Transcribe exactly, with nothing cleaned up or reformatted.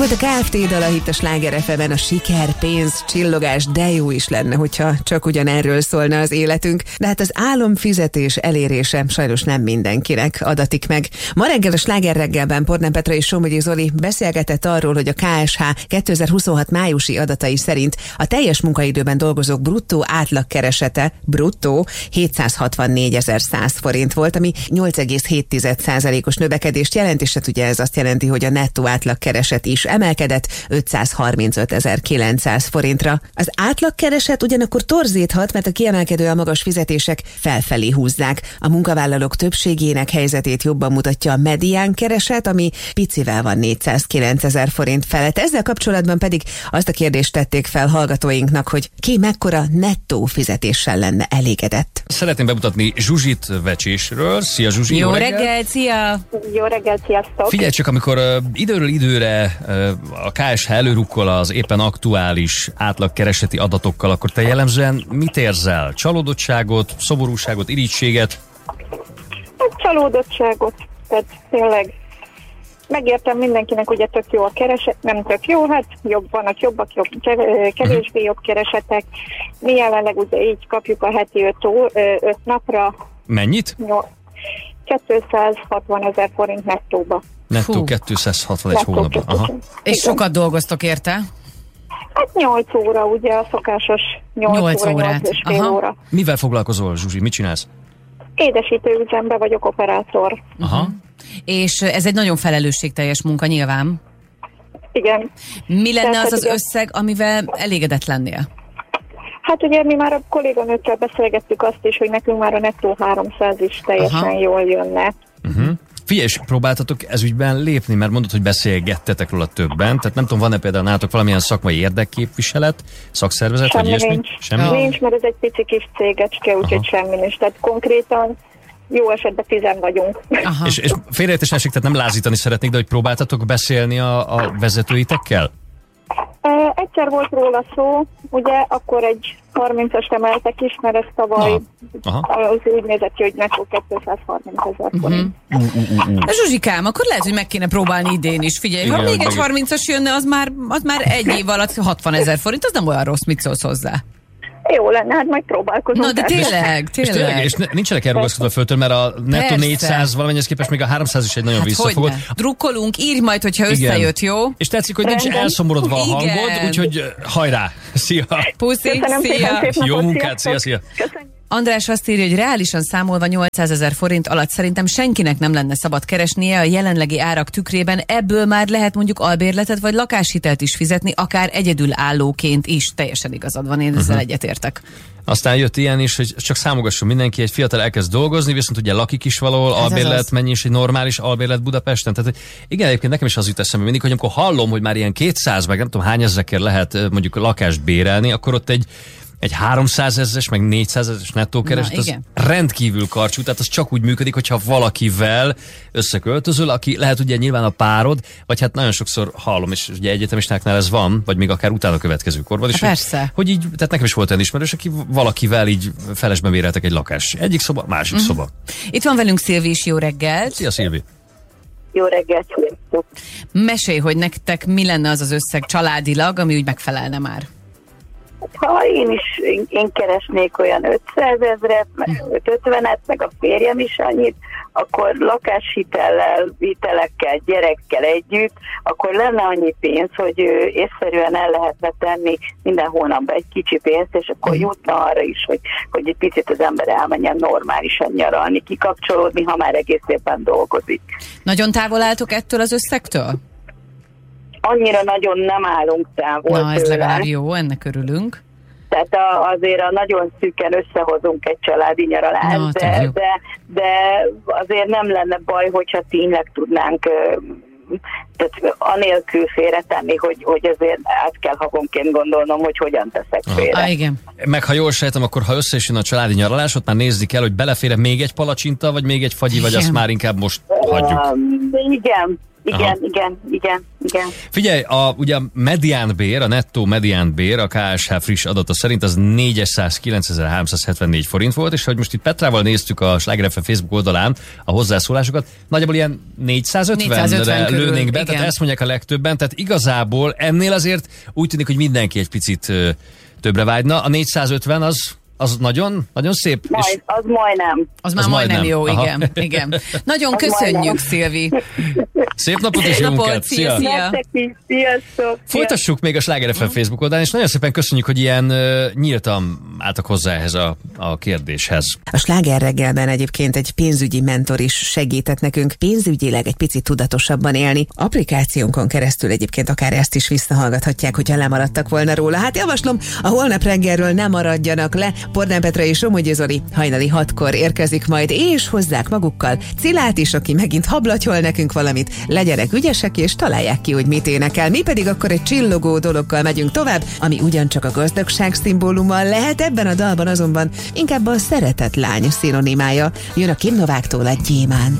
Volt a Kft. Dal a hit a Sláger ef em-en, a siker, pénz, csillogás, de jó is lenne, hogyha csak ugyanerről szólna az életünk. De hát az álomfizetés elérése sajnos nem mindenkinek adatik meg. Ma reggel a Sláger reggelben Pornán Petra és Somogyi Zoli beszélgetett arról, hogy a ká es há kétezer-huszonhat májusi adatai szerint a teljes munkaidőben dolgozók bruttó átlagkeresete, bruttó hétszázhatvannégyezer-száz forint volt, ami nyolc egész hét százalékos növekedést jelent, és hát ugye ez azt jelenti, hogy a nettó átlagkereset is emelkedett ötszázharmincötezer-kilencszáz forintra. Az átlagkereset ugyanakkor torzíthat, mert a kiemelkedő a magas fizetések felfelé húzzák. A munkavállalók többségének helyzetét jobban mutatja a medián kereset, ami picivel van négyszázkilencezer forint felett. Ezzel kapcsolatban pedig azt a kérdést tették fel hallgatóinknak, hogy ki mekkora nettó fizetéssel lenne elégedett. Szeretném bemutatni Zsuzsit Vecsésről. Szia Zsuzsi! Jó, jó reggelt, reggelt, szia! Jó reggelt, sziasztok! Figyelj csak, amikor uh, időről időre uh, a ká es há előrukkol az éppen aktuális átlagkereseti adatokkal, akkor te jellemzően mit érzel? Csalódottságot, szomorúságot, irítséget? Hát csalódottságot, tehát tényleg megértem mindenkinek, ugye tök jó a kereset, nem tök jó, hát jobb vannak jobbak, jobb, kevésbé jobb keresetek. Mi jelenleg ugye így kapjuk a heti öt napra. Mennyit? kétszázhatvanezer forint nettóba. Nettó kétszázhatvanegy hónapban. Aha. És sokat dolgoztok érte? Hát nyolc óra, ugye a szokásos nyolc óra, nyolc és fél óra. Mivel foglalkozol, Zsuzsi? Mit csinálsz? Édesítőüzemben vagyok operátor. Aha. És ez egy nagyon felelősségteljes munka nyilván. Igen. Mi lenne Tehát, az az ugye, összeg, amivel elégedett lennél? Hát ugye mi már a kolléganőkkel beszélgettük azt is, hogy nekünk már a nettó háromszáz is teljesen Aha. jól jönne. Uh-huh. Figyelj, és próbáltatok ezügyben lépni, mert mondod, hogy beszélgettetek róla többen, tehát nem tudom, van-e például nálatok valamilyen szakmai érdekképviselet, szakszervezet, semmi vagy ilyesmi? Nincs. Semmi nincs, mert ez egy pici kis cégecske, úgyhogy semmi nincs. Tehát konkrétan jó esetben tizen vagyunk. Aha. És, és félreértés esik, tehát nem lázítani szeretnék, de hogy próbáltatok beszélni a, a vezetőitekkel? E, egyszer volt róla szó, ugye, akkor egy harmincast emeltek is, mert ez tavaly az úgy nézett ki, hogy nettó kétszázharmincezer forint. Uh-huh. Uh, uh, uh, uh. Zsuzsikám, akkor lehet, hogy meg kéne próbálni idén is. Figyelj, igen, ha még egy harmincas jönne, az már, az már egy év alatt hatvanezer forint, az nem olyan rossz, mit szólsz hozzá? Jó lenne, hát majd próbálkozunk. Na de tényleg, tényleg. És, tényleg, és nincsenek elrugaszkodva földtől, mert a nettó négyszáz valamennyihez képest még a háromszáz is egy nagyon hát visszafogott. Drukkolunk, írj majd, hogyha összejött, jó? És tetszik, hogy nincs elszomorodva a hangod, úgyhogy hajrá! Szia! Puszi, szia! Jó munkát, szia, szia! Köszönjük. András azt írja, hogy reálisan számolva nyolcszázezer forint alatt szerintem senkinek nem lenne szabad keresnie a jelenlegi árak tükrében, ebből már lehet mondjuk albérletet vagy lakáshitelt is fizetni, akár egyedülállóként is. Teljesen igazad van, én ezzel uh-huh. egyetértek. Aztán jött ilyen is, hogy csak számogasson mindenki, egy fiatal elkezd dolgozni, viszont ugye lakik is valahol, hát albérlet mennyi is, egy normális albérlet Budapesten. Tehát igen, egyébként nekem is az jut eszembe mindig, hogy amikor hallom, hogy már ilyen kétszáz, meg nem tudom hány ezrekért lehet mondjuk lakást bérelni, akkor ott egy Egy háromszázezres, meg négyszázezres nettó kereset, az rendkívül karcsú, tehát az csak úgy működik, hogyha valakivel összeköltözöl, aki lehet ugye nyilván a párod, vagy hát nagyon sokszor hallom, és ugye egyetemistáknál ez van, vagy még akár utána következő korban is. Persze. Hogy, hogy így, tehát nekem is volt olyan ismerős, aki valakivel így felesben béreltek egy lakás. Egyik szoba, másik uh-huh. szoba. Itt van velünk Szilvi is, jó reggelt. Szia Szilvi. Jó reggelt, sziasztok. Mesélj, hogy nektek mi lenne az az összeg családilag, ami úgy megfelelne már. Ha én is, én, én keresnék olyan ötszázezret, meg ötvenet, meg a férjem is annyit, akkor lakáshitellel, hitelekkel, gyerekkel együtt, akkor lenne annyi pénz, hogy észszerűen el lehetne tenni minden hónapban egy kicsi pénzt, és akkor jutna arra is, hogy, hogy egy picit az ember elmenjen normálisan nyaralni, kikapcsolódni, ha már egész évben dolgozik. Nagyon távol álltok ettől az összegtől? Annyira nagyon nem állunk távol. Na, ez legalább jó, ennek örülünk. Tehát a, azért a nagyon szűken összehozunk egy családi nyaralást, no, de, de, de azért nem lenne baj, hogyha tényleg tudnánk tehát anélkül félretenni, hogy, hogy azért át kell havonként gondolnom, hogy hogyan teszek félre. Ah, igen. Meg ha jól sejtem, akkor ha össze is jön a családi nyaralás, ott már nézni kell, hogy belefér még egy palacsinta, vagy még egy fagyi, igen. Vagy azt már inkább most hagyjuk. Uh, igen. igen, Aha. igen, igen, igen. Figyelj, a, ugye a mediánbér, a nettó mediánbér a ká es há friss adata szerint az négysázkilencezer-háromszázhetvennégy forint volt, és hogy most itt Petrával néztük a Sláger ef em Facebook oldalán a hozzászólásokat, nagyjából ilyen négyszázötvenre négyszázötven körül, lőnénk be, igen. tehát ezt mondják a legtöbben, tehát igazából ennél azért úgy tűnik, hogy mindenki egy picit ö, többre vágyna. A négyszázötven az, az nagyon, nagyon szép. Majd, És az majdnem. Az már Az majdnem, majdnem. jó, Aha. igen. igen. Nagyon Az köszönjük, majdnem. Szilvi. szép napot és jó Napot, munkát! szia, szia. Nektek is, sziasztok! Folytassuk még a Sláger ef em Facebook oldalán, és nagyon szépen köszönjük, hogy ilyen uh, nyíltan álltak hozzá ehhez a, a kérdéshez. A Sláger reggelben egyébként egy pénzügyi mentor is segített nekünk pénzügyileg egy picit tudatosabban élni. Applikációnkon keresztül egyébként akár ezt is visszahallgathatják, hogyha lemaradtak volna róla. Hát javaslom, a holnap reggelről ne maradjanak le. Pordán Petra és Somogyi Zoli hajnali hatkor érkezik majd, és hozzák magukkal Cilát is, aki megint hablatyol nekünk valamit. Legyenek ügyesek, és találják ki, hogy mit énekel. Mi pedig akkor egy csillogó dologgal megyünk tovább, ami ugyancsak a gazdagság szimbóluma lehet, ebben a dalban azonban inkább a szeretett lány szinonimája. Jön a Kim Nováktól a Gyémánt.